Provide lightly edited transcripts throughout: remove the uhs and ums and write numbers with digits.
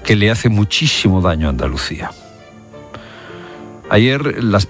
que le hace muchísimo daño a Andalucía. Ayer las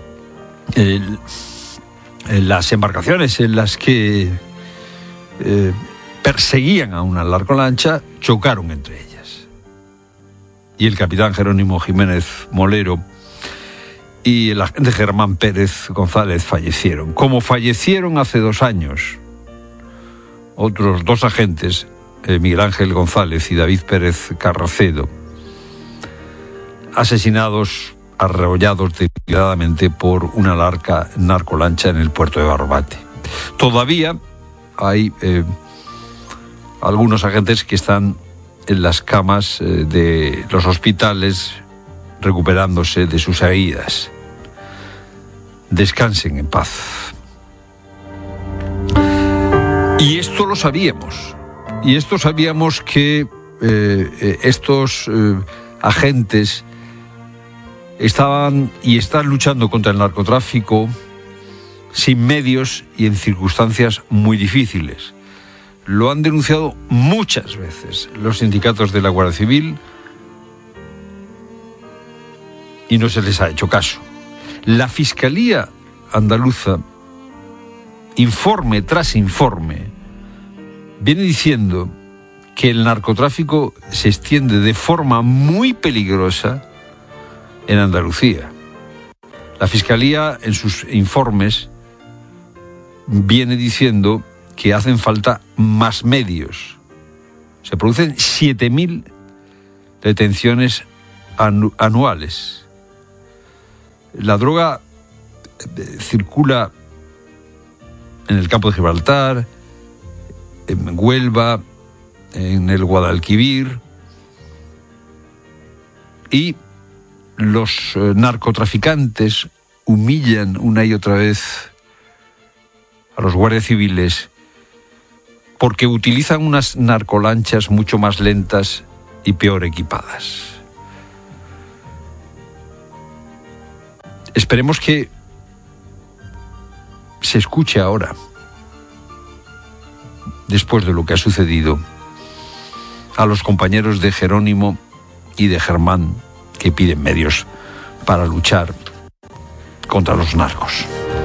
embarcaciones en las que perseguían a una narcolancha chocaron entre ellas. Y el capitán Jerónimo Jiménez Molero y el agente Germán Pérez González fallecieron. Como fallecieron hace 2 años otros 2 agentes, Miguel Ángel González y David Pérez Carracedo, asesinados, arrollados deliberadamente por una narcolancha en el puerto de Barbate. Todavía hay algunos agentes que están en las camas de los hospitales recuperándose de sus heridas. Descansen en paz. Y esto lo sabíamos. Y esto sabíamos que estos agentes estaban y están luchando contra el narcotráfico sin medios y en circunstancias muy difíciles. Lo han denunciado muchas veces los sindicatos de la Guardia Civil y no se les ha hecho caso. La Fiscalía andaluza, informe tras informe, viene diciendo que el narcotráfico se extiende de forma muy peligrosa en Andalucía. La Fiscalía, en sus informes, viene diciendo que hacen falta más medios. Se producen 7.000 detenciones anuales. La droga circula en el campo de Gibraltar, en Huelva, en el Guadalquivir, y los narcotraficantes humillan una y otra vez a los guardias civiles porque utilizan unas narcolanchas mucho más lentas y peor equipadas. Esperemos que se escuche ahora, después de lo que ha sucedido, a los compañeros de Jerónimo y de Germán que piden medios para luchar contra los narcos.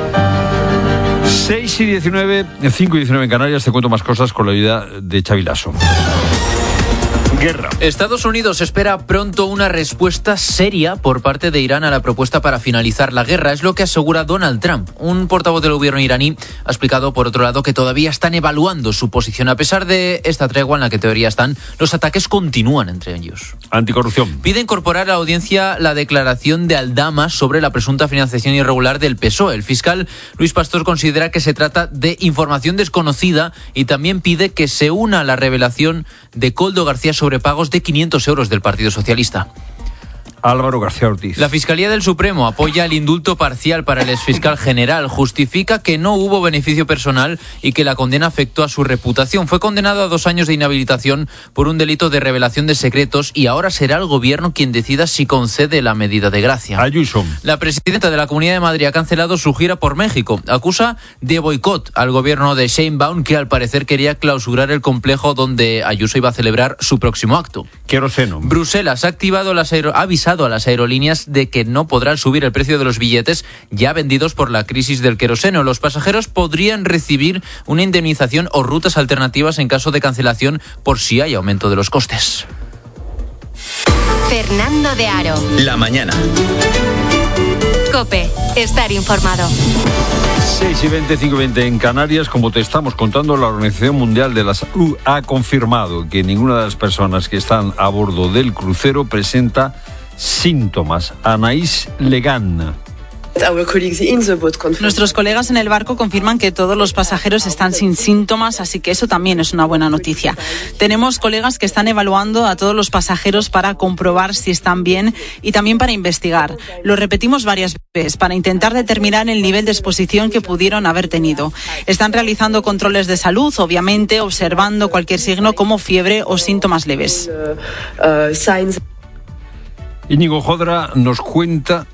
6:19, 5:19 en Canarias. Te cuento más cosas con la ayuda de Xavi Lasso. Guerra. Estados Unidos espera pronto una respuesta seria por parte de Irán a la propuesta para finalizar la guerra. Es lo que asegura Donald Trump. Un portavoz del gobierno iraní ha explicado, por otro lado, que todavía están evaluando su posición. A pesar de esta tregua en la que en teoría están, los ataques continúan entre ellos. Anticorrupción. Pide incorporar a la audiencia la declaración de Aldama sobre la presunta financiación irregular del PSOE. El fiscal Luis Pastor considera que se trata de información desconocida y también pide que se una a la revelación de Koldo García sobre pagos de 500 euros del Partido Socialista. Álvaro García Ortiz. La Fiscalía del Supremo apoya el indulto parcial para el exfiscal general. Justifica que no hubo beneficio personal y que la condena afectó a su reputación. Fue condenado a 2 años de inhabilitación por un delito de revelación de secretos y ahora será el gobierno quien decida si concede la medida de gracia. Ayuso. La presidenta de la Comunidad de Madrid ha cancelado su gira por México. Acusa de boicot al gobierno de Sheinbaum, que al parecer quería clausurar el complejo donde Ayuso iba a celebrar su próximo acto. Queroseno. Bruselas ha avisado a las aerolíneas de que no podrán subir el precio de los billetes ya vendidos por la crisis del queroseno. Los pasajeros podrían recibir una indemnización o rutas alternativas en caso de cancelación por si hay aumento de los costes. Fernando de Aro. La mañana. COPE. Estar informado. 6:20, 5:20 en Canarias. Como te estamos contando, la Organización Mundial de la Salud ha confirmado que ninguna de las personas que están a bordo del crucero presenta síntomas. Anaís Legán. Nuestros colegas en el barco confirman que todos los pasajeros están sin síntomas, así que eso también es una buena noticia. Tenemos colegas que están evaluando a todos los pasajeros para comprobar si están bien y también para investigar. Lo repetimos varias veces para intentar determinar el nivel de exposición que pudieron haber tenido. Están realizando controles de salud, obviamente, observando cualquier signo como fiebre o síntomas leves. Íñigo Jodra nos cuenta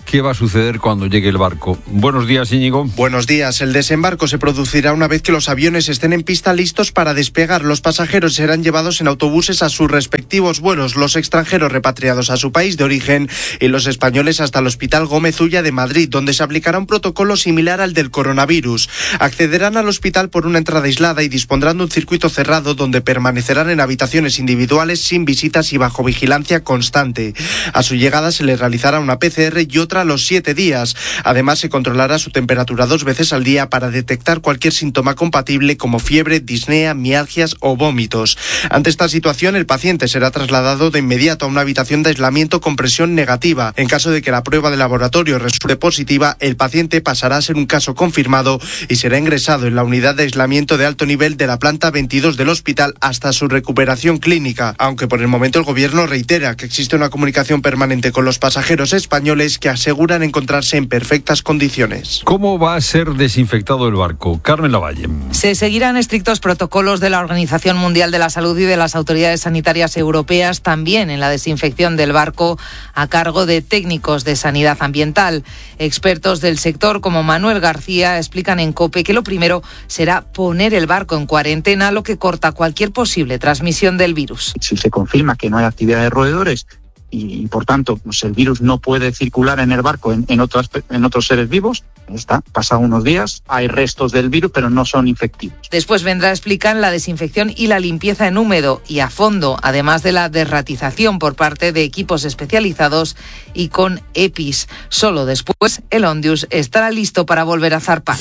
qué va a suceder cuando llegue el barco. Buenos días, Íñigo. Buenos días. El desembarco se producirá una vez que los aviones estén en pista listos para despegar. Los pasajeros serán llevados en autobuses a sus respectivos vuelos, los extranjeros repatriados a su país de origen y los españoles hasta el Hospital Gómez Ulla de Madrid, donde se aplicará un protocolo similar al del coronavirus. Accederán al hospital por una entrada aislada y dispondrán de un circuito cerrado donde permanecerán en habitaciones individuales sin visitas y bajo vigilancia constante. A su llegada se les realizará una PCR y otra a los 7 días. Además, se controlará su temperatura 2 veces al día para detectar cualquier síntoma compatible como fiebre, disnea, mialgias o vómitos. Ante esta situación, el paciente será trasladado de inmediato a una habitación de aislamiento con presión negativa. En caso de que la prueba de laboratorio resulte positiva, el paciente pasará a ser un caso confirmado y será ingresado en la unidad de aislamiento de alto nivel de la planta 22 del hospital hasta su recuperación clínica, aunque por el momento el gobierno reitera que existe una comunicación permanente con los pasajeros españoles que aseguran encontrarse en perfectas condiciones. ¿Cómo va a ser desinfectado el barco? Carmen Lavalle. Se seguirán estrictos protocolos de la Organización Mundial de la Salud y de las autoridades sanitarias europeas, también en la desinfección del barco a cargo de técnicos de sanidad ambiental. Expertos del sector como Manuel García explican en COPE que lo primero será poner el barco en cuarentena, lo que corta cualquier posible transmisión del virus. Si se confirma que no hay actividad de roedores y por tanto pues el virus no puede circular en el barco en otros seres vivos, pasan unos días, hay restos del virus pero no son infectivos. Después vendrá, explican, la desinfección y la limpieza en húmedo y a fondo, además de la derratización por parte de equipos especializados y con EPIs. Solo después el Ondius estará listo para volver a zarpar.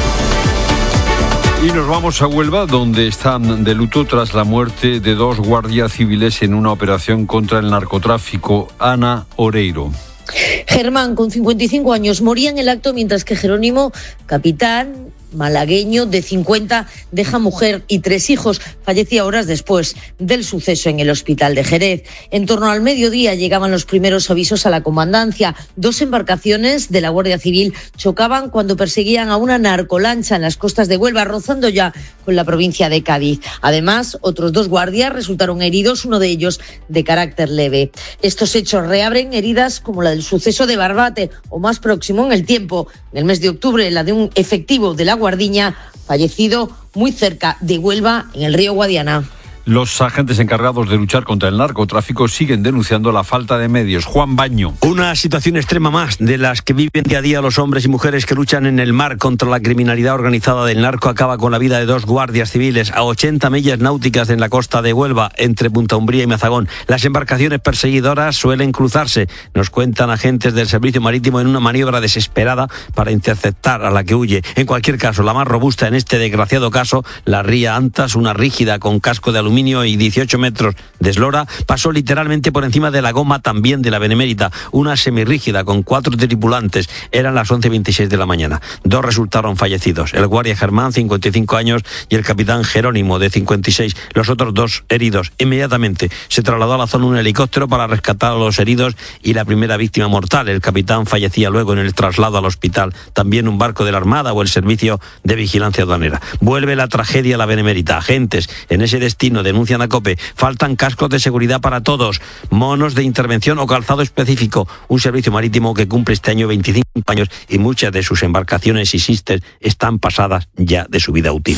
Y nos vamos a Huelva, donde están de luto tras la muerte de 2 guardias civiles en una operación contra el narcotráfico. Ana Oreiro. Germán, con 55 años, moría en el acto, mientras que Jerónimo, capitán malagueño de 50, deja mujer y 3 hijos. Fallecía horas después del suceso en el hospital de Jerez. En torno al mediodía llegaban los primeros avisos a la comandancia. 2 embarcaciones de la Guardia Civil chocaban cuando perseguían a una narcolancha en las costas de Huelva, rozando ya con la provincia de Cádiz. Además, otros 2 guardias resultaron heridos, uno de ellos de carácter leve. Estos hechos reabren heridas como la del suceso de Barbate, o más próximo en el tiempo, en el mes de octubre, la de un efectivo de la Guardiña fallecido muy cerca de Huelva, en el río Guadiana. Los agentes encargados de luchar contra el narcotráfico siguen denunciando la falta de medios. Juan Baño. Una situación extrema más de las que viven día a día los hombres y mujeres que luchan en el mar contra la criminalidad organizada del narco acaba con la vida de 2 guardias civiles a 80 millas náuticas en la costa de Huelva, entre Punta Umbría y Mazagón. Las embarcaciones perseguidoras suelen cruzarse, nos cuentan agentes del Servicio Marítimo, en una maniobra desesperada para interceptar a la que huye. En cualquier caso, la más robusta en este desgraciado caso, la Ría Antas, una rígida con casco de aluminio y 18 metros de eslora, pasó literalmente por encima de la goma también de la Benemérita, una semirrígida con 4 tripulantes. Eran las 11:26 de la mañana. 2 resultaron fallecidos, el guardia Germán, 55 años, y el capitán Jerónimo, de 56. Los otros 2 heridos. Inmediatamente se trasladó a la zona un helicóptero para rescatar a los heridos y la primera víctima mortal. El capitán fallecía luego en el traslado al hospital. También un barco de la Armada o el Servicio de Vigilancia Aduanera. Vuelve la tragedia a la Benemérita. Agentes en ese destino denuncian a COPE, faltan cascos de seguridad para todos, monos de intervención o calzado específico. Un servicio marítimo que cumple este año 25 años y muchas de sus embarcaciones y sisters están pasadas ya de su vida útil.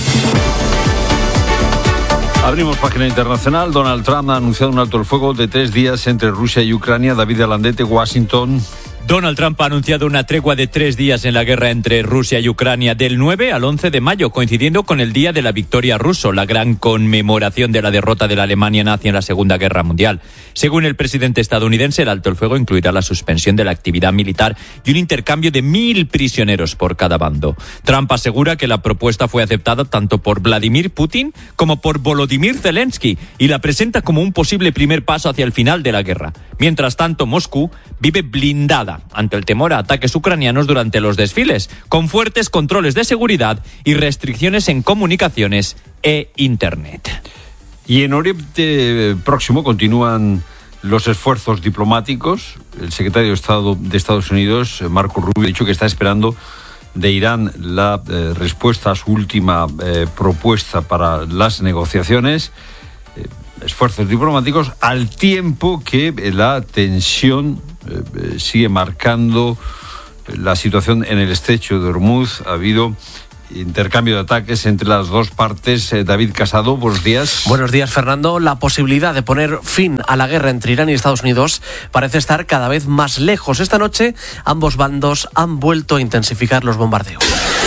Abrimos página internacional. Donald Trump ha anunciado un alto el fuego de 3 días entre Rusia y Ucrania. David Alandete, Washington. Donald Trump ha anunciado una tregua de 3 días en la guerra entre Rusia y Ucrania, del 9 al 11 de mayo, coincidiendo con el Día de la Victoria ruso, la gran conmemoración de la derrota de la Alemania nazi en la Segunda Guerra Mundial. Según el presidente estadounidense, el alto el fuego incluirá la suspensión de la actividad militar y un intercambio de 1.000 prisioneros por cada bando. Trump asegura que la propuesta fue aceptada tanto por Vladimir Putin como por Volodymyr Zelensky y la presenta como un posible primer paso hacia el final de la guerra. Mientras tanto, Moscú vive blindada ante el temor a ataques ucranianos durante los desfiles, con fuertes controles de seguridad y restricciones en comunicaciones e Internet. Y en Oriente Próximo continúan los esfuerzos diplomáticos. El secretario de Estado de Estados Unidos, Marco Rubio, ha dicho que está esperando de Irán la respuesta a su última propuesta para las negociaciones. Esfuerzos diplomáticos al tiempo que la tensión sigue marcando la situación en el estrecho de Hormuz. Ha habido intercambio de ataques entre las dos partes. David Casado, buenos días. Buenos días, Fernando. La posibilidad de poner fin a la guerra entre Irán y Estados Unidos parece estar cada vez más lejos. Esta noche ambos bandos han vuelto a intensificar los bombardeos.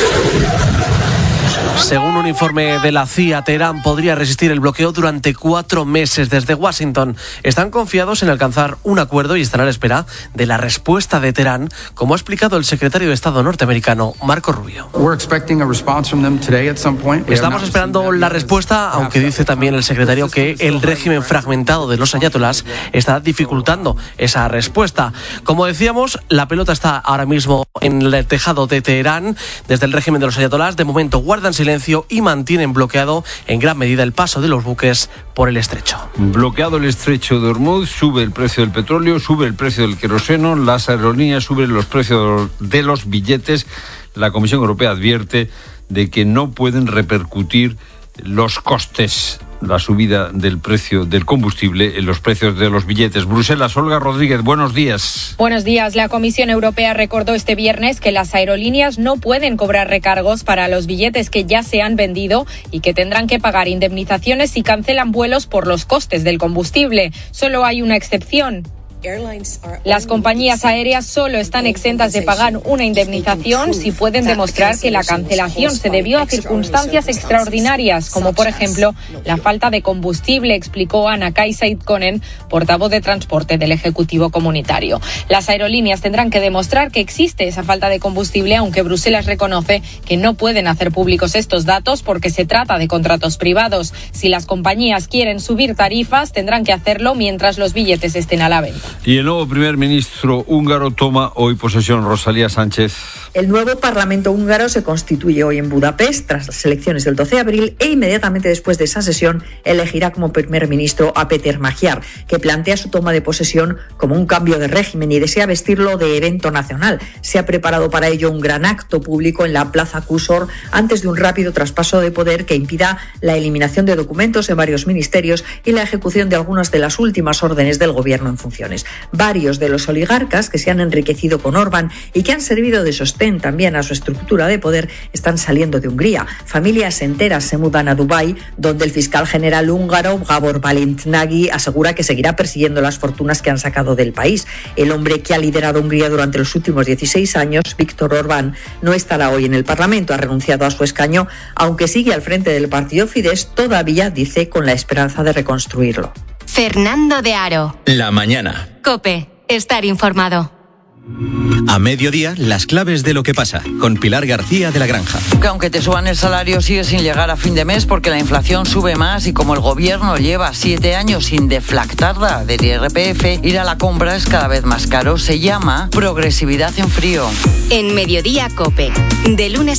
Según un informe de la CIA, Teherán podría resistir el bloqueo durante 4 meses. Desde Washington están confiados en alcanzar un acuerdo y están a la espera de la respuesta de Teherán, como ha explicado el secretario de Estado norteamericano, Marco Rubio. Estamos esperando la respuesta, aunque dice también el secretario que el régimen fragmentado de los ayatolás está dificultando esa respuesta. Como decíamos, la pelota está ahora mismo en el tejado de Teherán. Desde el régimen de los ayatolás, de momento guardan silencio y mantienen bloqueado en gran medida el paso de los buques por el estrecho. Bloqueado el estrecho de Hormuz, sube el precio del petróleo, sube el precio del queroseno, las aerolíneas suben los precios de los billetes. La Comisión Europea advierte de que no pueden repercutir los costes, la subida del precio del combustible en los precios de los billetes. Bruselas, Olga Rodríguez, buenos días. Buenos días. La Comisión Europea recordó este viernes que las aerolíneas no pueden cobrar recargos para los billetes que ya se han vendido y que tendrán que pagar indemnizaciones si cancelan vuelos por los costes del combustible. Solo hay una excepción. Las compañías aéreas solo están exentas de pagar una indemnización si pueden demostrar que la cancelación se debió a circunstancias extraordinarias, como por ejemplo la falta de combustible, explicó Anna-Kaisa Ikonen, portavoz de transporte del Ejecutivo Comunitario. Las aerolíneas tendrán que demostrar que existe esa falta de combustible, aunque Bruselas reconoce que no pueden hacer públicos estos datos porque se trata de contratos privados. Si las compañías quieren subir tarifas, tendrán que hacerlo mientras los billetes estén a la venta. Y el nuevo primer ministro húngaro toma hoy posesión. Rosalía Sánchez. El nuevo Parlamento húngaro se constituye hoy en Budapest tras las elecciones del 12 de abril e inmediatamente después de esa sesión elegirá como primer ministro a Péter Magyar, que plantea su toma de posesión como un cambio de régimen y desea vestirlo de evento nacional. Se ha preparado para ello un gran acto público en la Plaza Kusor antes de un rápido traspaso de poder que impida la eliminación de documentos en varios ministerios y la ejecución de algunas de las últimas órdenes del gobierno en funciones. Varios de los oligarcas que se han enriquecido con Orbán y que han servido de sostén también a su estructura de poder están saliendo de Hungría. Familias enteras se mudan a Dubái, donde el fiscal general húngaro Gábor Bálint-Nagy asegura que seguirá persiguiendo las fortunas que han sacado del país. El hombre que ha liderado Hungría durante los últimos 16 años, Viktor Orbán, no estará hoy en el Parlamento, ha renunciado a su escaño, aunque sigue al frente del partido Fidesz, todavía dice con la esperanza de reconstruirlo. Fernando de Aro. La mañana. COPE. Estar informado. A mediodía, las claves de lo que pasa, con Pilar García de la Granja. Que aunque te suban el salario, sigue sin llegar a fin de mes porque la inflación sube más y como el gobierno lleva 7 años sin deflactarla del IRPF, ir a la compra es cada vez más caro. Se llama progresividad en frío. En Mediodía COPE. De lunes